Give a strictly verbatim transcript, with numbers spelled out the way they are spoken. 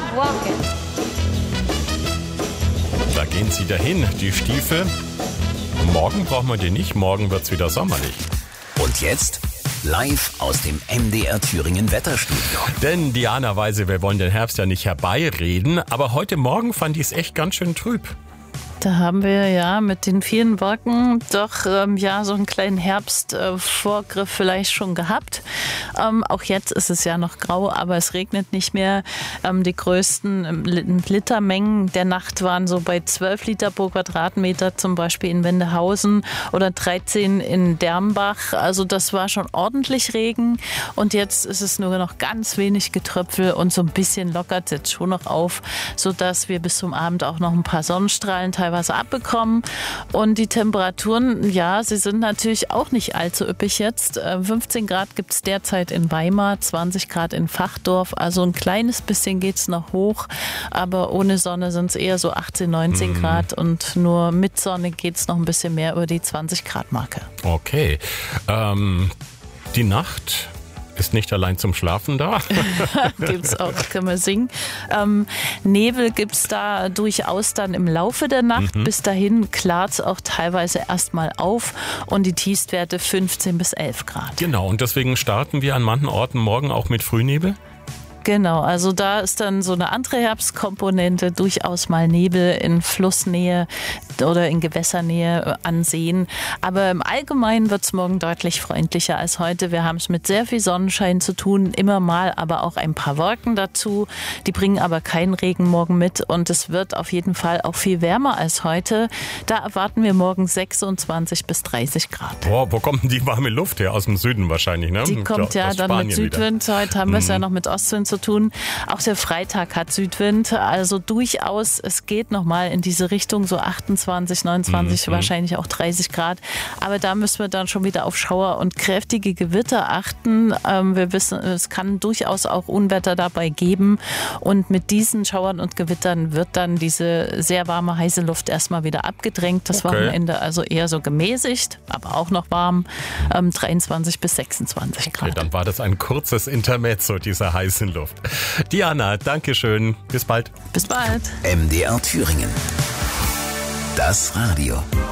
walk it. Da gehen sie dahin, die Stiefel. Morgen brauchen wir die nicht, morgen wird's wieder sommerlich. Und jetzt live aus dem M D R Thüringen Wetterstudio. Denn Diana Weise, wir wollen den Herbst ja nicht herbeireden, aber heute Morgen fand ich es echt ganz schön trüb. Da haben wir ja mit den vielen Wolken doch ähm, ja so einen kleinen Herbstvorgriff äh, vielleicht schon gehabt. Ähm, auch jetzt ist es ja noch grau, aber es regnet nicht mehr. Ähm, die größten Litermengen der Nacht waren so bei zwölf Liter pro Quadratmeter, zum Beispiel in Wendehausen oder dreizehn in Dermbach. Also das war schon ordentlich Regen. Und jetzt ist es nur noch ganz wenig Getröpfel und so ein bisschen lockert es jetzt schon noch auf, sodass wir bis zum Abend auch noch ein paar Sonnenstrahlen teilweise was abbekommen. Und die Temperaturen, ja, sie sind natürlich auch nicht allzu üppig jetzt. fünfzehn Grad gibt es derzeit in Weimar, zwanzig Grad in Fachdorf. Also ein kleines bisschen geht es noch hoch, aber ohne Sonne sind es eher so achtzehn, neunzehn mhm. Grad und nur mit Sonne geht es noch ein bisschen mehr über die zwanzig Grad Marke. Okay. Ähm, die Nacht ist nicht allein zum Schlafen da. Gibt's auch, können wir singen. Ähm, Nebel gibt's da durchaus dann im Laufe der Nacht. Mhm. Bis dahin klart's auch teilweise erstmal auf und die Tiefstwerte fünfzehn bis elf Grad. Genau, und deswegen starten wir an manchen Orten morgen auch mit Frühnebel. Genau, also da ist dann so eine andere Herbstkomponente, durchaus mal Nebel in Flussnähe oder in Gewässernähe ansehen. Aber im Allgemeinen wird es morgen deutlich freundlicher als heute. Wir haben es mit sehr viel Sonnenschein zu tun, immer mal aber auch ein paar Wolken dazu. Die bringen aber keinen Regen morgen mit und es wird auf jeden Fall auch viel wärmer als heute. Da erwarten wir morgen sechsundzwanzig bis dreißig Grad. Boah, wo kommt denn die warme Luft her? Aus dem Süden wahrscheinlich, ne? Die kommt ja dann mit Südwind. Wieder. Heute haben wir es mhm. ja noch mit Ostwind zu tun. Auch der Freitag hat Südwind, also durchaus, es geht nochmal in diese Richtung, so achtundzwanzig, neunundzwanzig, mhm. wahrscheinlich auch dreißig Grad. Aber da müssen wir dann schon wieder auf Schauer und kräftige Gewitter achten. Ähm, wir wissen, es kann durchaus auch Unwetter dabei geben. Und mit diesen Schauern und Gewittern wird dann diese sehr warme, heiße Luft erstmal wieder abgedrängt. Das okay. Wochenende also eher so gemäßigt, aber auch noch warm, ähm, dreiundzwanzig bis sechsundzwanzig Grad. Okay, dann war das ein kurzes Intermezzo dieser heißen Luft. Diana, danke schön. Bis bald. Bis bald. M D R Thüringen. Das Radio.